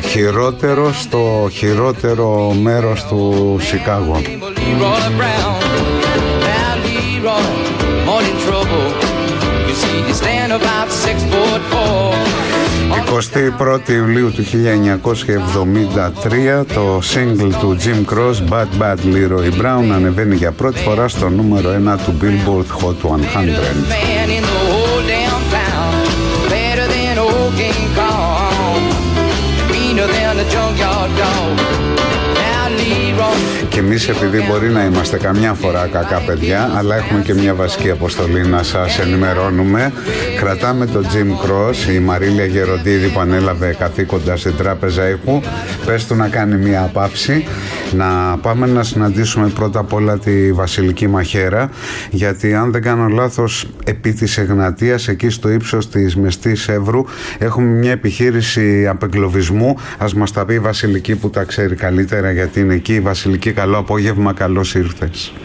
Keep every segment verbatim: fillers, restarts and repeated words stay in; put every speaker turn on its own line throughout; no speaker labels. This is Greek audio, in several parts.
χειρότερο στο χειρότερο μέρος του Σικάγο. εικοστή πρώτη Ιουλίου του χίλια εννιακόσια εβδομήντα τρία το single του Jim Cross Bad Bad Leroy Brown ανεβαίνει για πρώτη φορά στο νούμερο ένα του Billboard Hot εκατό. Και εμείς, επειδή μπορεί να είμαστε καμιά φορά κακά παιδιά, αλλά έχουμε και μια βασική αποστολή να σας ενημερώνουμε, κρατάμε τον Jim Cross, η Μαρίλια Γεροντίδη που ανέλαβε καθήκοντα στην Τράπεζα Ήχου, πες του να κάνει μια απάυση, να πάμε να συναντήσουμε πρώτα απ' όλα τη Βασιλική Μαχαίρα, γιατί αν δεν κάνω λάθος, επί της Εγνατίας, εκεί στο ύψος της Μεστής Εύρου, έχουμε μια επιχείρηση απεγκλωβισμού. Ας μας τα πει η Βασιλική που τα ξέρει καλύτερα, γιατί είναι εκεί. Βασιλική, καλό απόγευμα, καλώς ήρθες.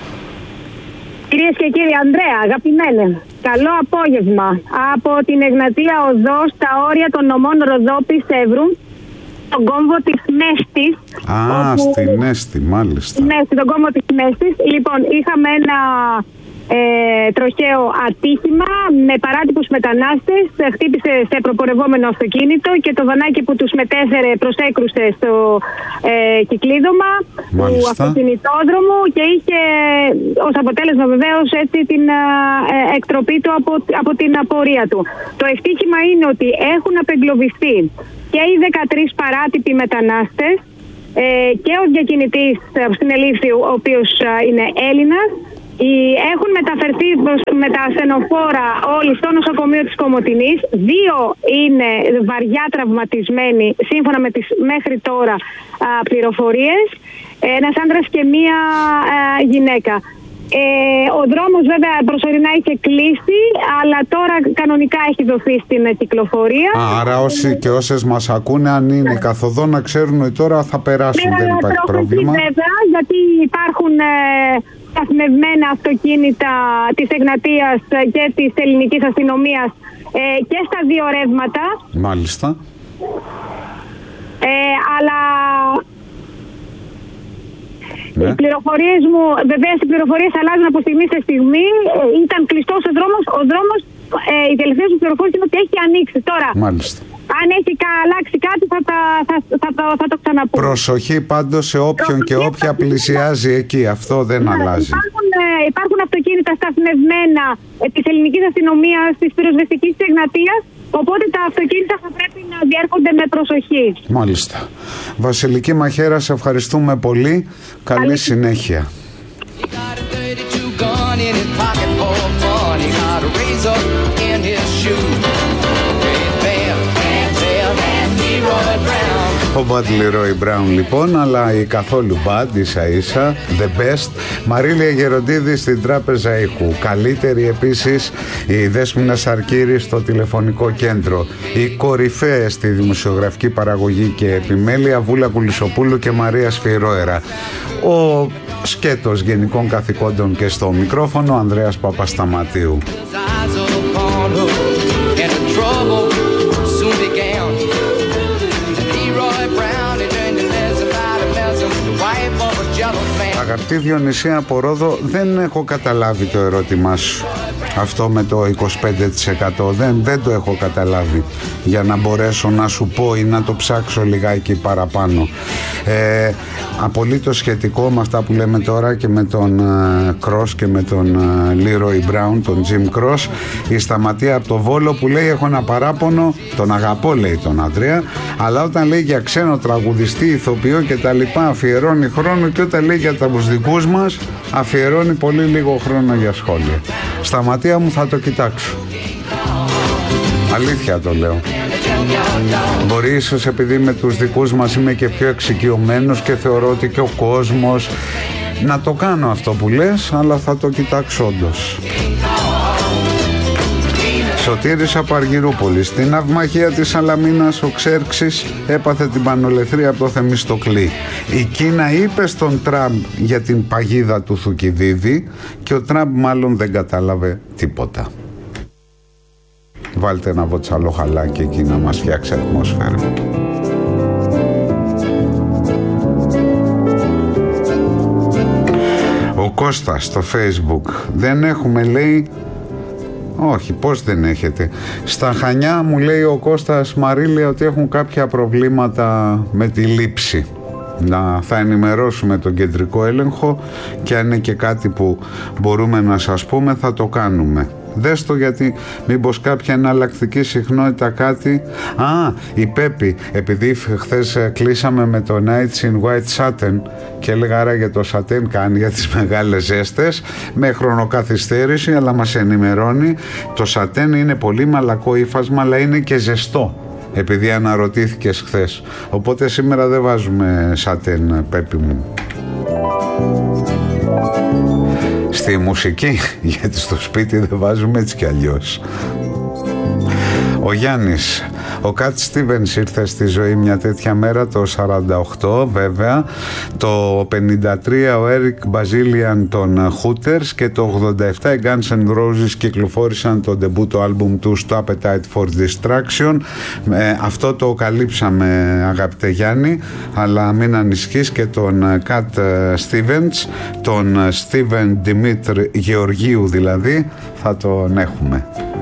Κυρίες και κύριοι, Ανδρέα, αγαπημένε, καλό απόγευμα από την Εγνατία Οδό στα όρια των νομών Ροδόπης Εύρου, τον κόμβο της Μέστης.
Α, όπου... στη Μέστη, μάλιστα. Μέστη,
τον κόμβο της Μέστης. Λοιπόν, είχαμε ένα ε, τροχαίο ατύχημα με παράτυπους μετανάστες. Χτύπησε σε προπορευόμενο αυτοκίνητο και το βανάκι που τους μετέφερε προσέκρουσε στο ε, κυκλίδωμα του αυτοκινητόδρομου και είχε ως αποτέλεσμα βεβαίως έτσι την ε, εκτροπή του από, από την απορία του. Το ευτύχημα είναι ότι έχουν απεγκλωβιστεί και οι δεκατρείς παράτυποι μετανάστες ε, και ο διακινητής στην Ελήφθη, ο οποίος ε, είναι Έλληνας. Οι, έχουν μεταφερθεί με τα ασθενοφόρα όλοι στο νοσοκομείο της Κομοτηνής. Δύο είναι βαριά τραυματισμένοι σύμφωνα με τις μέχρι τώρα α, πληροφορίες. Ένας άντρας και μία α, γυναίκα. Ε, ο δρόμος βέβαια προσωρινά είχε κλείσει, αλλά τώρα κανονικά έχει δοθεί στην κυκλοφορία.
Α, άρα όσοι και όσες μας ακούνε, αν είναι ναι. καθοδό, να ξέρουν ότι τώρα θα περάσουν, δεν υπάρχει πρόβλημα.
Βέβαια, γιατί υπάρχουν ε, σταθμευμένα αυτοκίνητα της Εγνατίας και της ελληνικής αστυνομίας ε, και στα δύο ρεύματα.
Μάλιστα.
Ε, αλλά...
Ναι.
Οι πληροφορίες μου, βεβαίως οι πληροφορίες αλλάζουν από στιγμή σε στιγμή. Ε, ήταν κλειστός ο δρόμος. Ο δρόμος, ε, οι τελευταίες μου πληροφορίες είναι ότι έχει ανοίξει. Τώρα,
μάλιστα,
αν έχει αλλάξει κάτι θα, τα, θα, θα, θα, θα το ξαναπούμε.
Προσοχή πάντως σε όποιον Προσοχή και όποια πλησιάζει εκεί. Αυτό δεν ναι, αλλάζει.
Υπάρχουν, ε, υπάρχουν αυτοκίνητα σταθμευμένα ε, της ελληνικής αστυνομίας, της πυροσβεστικής της Εγνατίας. Οπότε τα αυτοκίνητα θα πρέπει να διέρχονται με προσοχή.
Μάλιστα. Βασιλική Μαχαίρα, σε ευχαριστούμε πολύ. Καλή, Καλή συνέχεια. Ο Bad Leroy Brown λοιπόν, αλλά η καθόλου bad, ίσα ίσα, the best, Μαρίλια Γεροντίδη στην Τράπεζα Ήχου. Καλύτερη επίσης η Δέσποινα Σαρκύρη στο τηλεφωνικό κέντρο. Οι κορυφαίες στη δημοσιογραφική παραγωγή και επιμέλεια, Βούλα Κουλισοπούλου και Μαρία Σφυρόερα. Ο σκέτος γενικών καθηκόντων και στο μικρόφωνο, Ανδρέας Παπασταματίου. Αγαπητή Διονυσία από Ρόδο, δεν έχω καταλάβει το ερώτημά σου. Αυτό με το είκοσι πέντε τοις εκατό δεν, δεν το έχω καταλάβει, για να μπορέσω να σου πω ή να το ψάξω λιγάκι παραπάνω. Ε, απολύτως σχετικό με αυτά που λέμε τώρα και με τον uh, Cross και με τον uh, Leroy Brown, τον Jim Cross. Η Σταματία από το Βόλο που λέει: έχω ένα παράπονο, τον αγαπώ, λέει τον Ανδρέα, αλλά όταν λέει για ξένο τραγουδιστή, ηθοποιό και τα λοιπά αφιερώνει χρόνο, και όταν λέει για τους δικούς μας αφιερώνει πολύ λίγο χρόνο για σχόλια. Σταματία μου, θα το κοιτάξω. Αλήθεια το λέω. Μπορεί ίσως επειδή με τους δικούς μας είμαι και πιο εξοικειωμένος και θεωρώ ότι και ο κόσμος, να το κάνω αυτό που λες, αλλά θα το κοιτάξω όντως. Σωτήρης από Αργυρούπολη. Στην ναυμαχία της Σαλαμίνας ο Ξέρξης έπαθε την πανολεθρία από το Θεμιστοκλή. Η Κίνα είπε στον Τραμπ για την παγίδα του Θουκυδίδη και ο Τραμπ μάλλον δεν κατάλαβε τίποτα. Βάλτε ένα βοτσαλό χαλάκι εκεί να μας φτιάξει ατμόσφαιρα. Κώστα στο Facebook. Δεν έχουμε, λέει. Όχι, πώς δεν έχετε. Στα Χανιά μου λέει ο Κώστας Μαρίλη ότι έχουν κάποια προβλήματα με τη λήψη. Να, θα ενημερώσουμε τον κεντρικό έλεγχο και αν είναι και κάτι που μπορούμε να σας πούμε θα το κάνουμε. Δες το, γιατί μήπως κάποια εναλλακτική συχνότητα κάτι. Α, η Πέπη, επειδή χθες κλείσαμε με το Nights in White Satin και έλεγα άρα για το σατέν κάνει για τις μεγάλες ζέστες, με χρονοκαθυστέρηση, αλλά μας ενημερώνει το σατέν είναι πολύ μαλακό ύφασμα, αλλά είναι και ζεστό, επειδή αναρωτήθηκες χθες. Οπότε σήμερα δεν βάζουμε σατέν, Πέπη μου. Στη μουσική, γιατί στο σπίτι δεν βάζουμε έτσι κι αλλιώς. Ο Γιάννης, ο Κατ Στίβενς ήρθε στη ζωή μια τέτοια μέρα το σαράντα οκτώ, βέβαια. Το πενήντα τρία ο Έρικ Μπαζίλιαν των Hooters και το ογδόντα επτά οι Guns N' Roses κυκλοφόρησαν το ντεμπούτο άλμπουμ του στο Appetite for Destruction. Ε, αυτό το καλύψαμε, αγαπητέ Γιάννη, αλλά μην ανησυχείς, και τον Κατ Στίβενς, τον Στίβεν Δημήτρ Γεωργίου δηλαδή, θα τον έχουμε.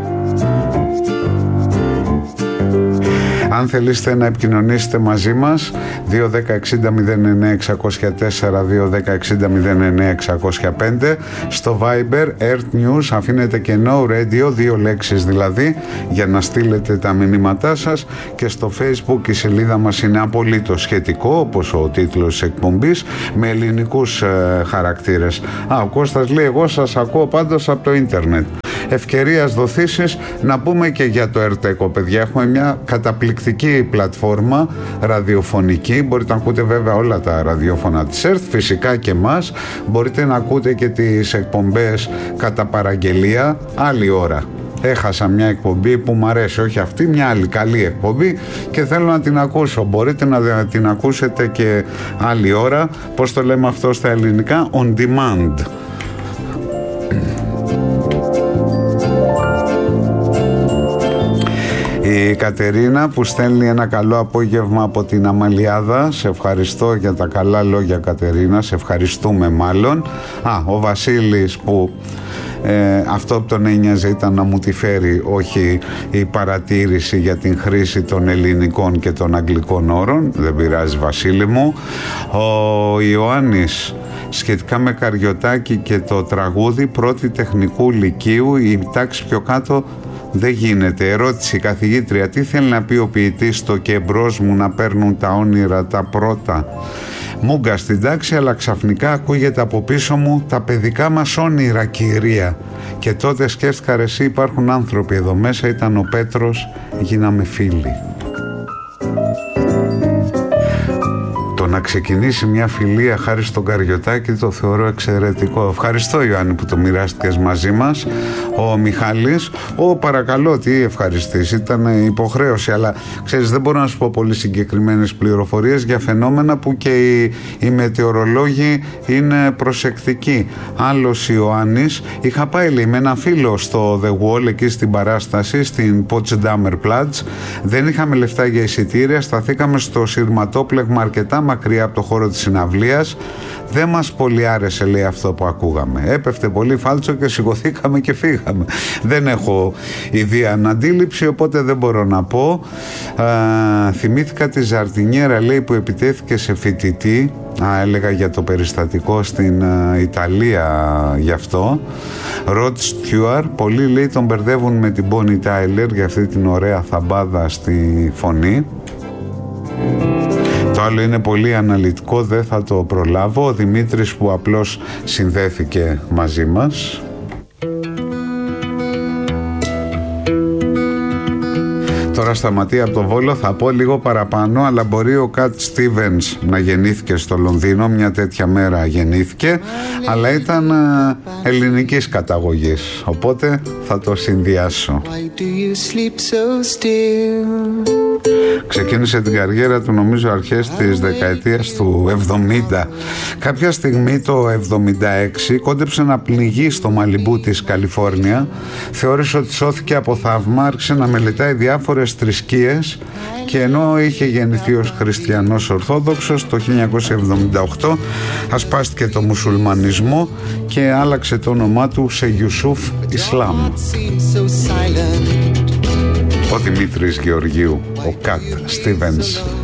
Αν θελήσετε να επικοινωνήσετε μαζί μας, δύο ένα μηδέν εξήντα μηδέν εννέα εξακόσια τέσσερα, δύο ένα μηδέν εξήντα μηδέν εννέα εξακόσια πέντε, στο Viber Earth News αφήνετε και No Radio, δύο λέξεις δηλαδή, για να στείλετε τα μηνύματά σας, και στο Facebook η σελίδα μας είναι απολύτως σχετικό, όπως ο τίτλος της εκπομπής, με ελληνικούς ε, χαρακτήρες. Α, ο Κώστας λέει, εγώ σας ακούω πάντως από το ίντερνετ. Ευκαιρίας δοθήσεις να πούμε και για το ΕΡΤΕΚΟ, παιδιά. Έχουμε μια καταπληκτική πλατφόρμα ραδιοφωνική. Μπορείτε να ακούτε βέβαια όλα τα ραδιόφωνα της ΕΡΤ, φυσικά και εμάς. Μπορείτε να ακούτε και τις εκπομπές κατά παραγγελία άλλη ώρα. Έχασα μια εκπομπή που μου αρέσει, όχι αυτή, μια άλλη καλή εκπομπή και θέλω να την ακούσω. Μπορείτε να την ακούσετε και άλλη ώρα. Πώς το λέμε αυτό στα ελληνικά? On demand. Η Κατερίνα που στέλνει ένα καλό απόγευμα από την Αμαλιάδα. Σε ευχαριστώ για τα καλά λόγια, Κατερίνα. Σε ευχαριστούμε μάλλον. Α, ο Βασίλης που ε, αυτό που τον ένοιαζε ήταν να μου τη φέρει, όχι η παρατήρηση για την χρήση των ελληνικών και των αγγλικών όρων. Δεν πειράζει, Βασίλη μου. Ο Ιωάννης, σχετικά με Καριωτάκη και το τραγούδι, πρώτη τεχνικού λυκείου, η τάξη πιο κάτω δεν γίνεται. Ερώτηση, καθηγήτρια, τι θέλει να πει ο ποιητής στο «και εμπρός μου να παίρνουν τα όνειρα τα πρώτα»? Μούγκα στην τάξη, αλλά ξαφνικά ακούγεται από πίσω μου τα παιδικά μας όνειρα, κυρία. Και τότε σκέφτηκα, ρε εσύ, υπάρχουν άνθρωποι εδώ μέσα, ήταν ο Πέτρος, γίναμε φίλοι. Το να ξεκινήσει μια φιλία χάρη στον Καριωτάκη το θεωρώ εξαιρετικό. Ευχαριστώ, Ιωάννη, που το μοιράστηκες μαζί μας. Ο Μιχάλης, ο παρακαλώ, τι ευχαριστής, ήταν υποχρέωση, αλλά ξέρεις, δεν μπορώ να σου πω πολύ συγκεκριμένες πληροφορίες για φαινόμενα που και οι, οι μετεωρολόγοι είναι προσεκτικοί. Άλλος Ιωάννης, είχα πάει, λέει, με ένα φίλο στο The Wall, εκεί στην παράσταση, στην Potsdamer Platz. Δεν είχαμε λεφτά για εισιτήρια, σταθήκαμε στο σειρματόπλεγμα αρκετά μακριά από το χώρο της συναυλίας. Δεν μας πολύ άρεσε, λέει, αυτό που ακούγαμε. Έπεφτε πολύ φάλτσο και σηκωθήκαμε και φύγαμε. Δεν έχω ιδέα αντίληψη, οπότε δεν μπορώ να πω. Α, θυμήθηκα τη Ζαρτινιέρα, λέει, που επιτέθηκε σε φοιτητή. Α, έλεγα για το περιστατικό στην α, Ιταλία γι' αυτό. Ροτ Στιούαρ, πολλοί, λέει, τον μπερδεύουν με την Μπόνι Τάιλερ για αυτή την ωραία θαμπάδα στη φωνή. Το άλλο είναι πολύ αναλυτικό, δεν θα το προλάβω. Ο Δημήτρης που απλώς συνδέθηκε μαζί μας. Τώρα σταματεί από το Βόλο, θα πω λίγο παραπάνω, αλλά μπορεί ο Κατ Στίβενς να γεννήθηκε στο Λονδίνο, μια τέτοια μέρα γεννήθηκε, αλλά ήταν ε, ελληνικής καταγωγής, οπότε θα το συνδυάσω. Ξεκίνησε την καριέρα του νομίζω αρχές της δεκαετίας του εβδομήντα. Κάποια στιγμή το εβδομήντα έξι κόντεψε να πνιγεί στο Μαλιμπού της Καλιφόρνια. Θεώρησε ότι σώθηκε από θαύμα, άρχισε να μελετάει διάφορες θρησκείες, και ενώ είχε γεννηθεί ως χριστιανός Ορθόδοξος, το χίλια εννιακόσια εβδομήντα οκτώ ασπάστηκε το μουσουλμανισμό και άλλαξε το όνομά του σε Ιουσούφ Ισλάμ. Ο Δημήτρης Γεωργίου, ο Κατ Στίβενς.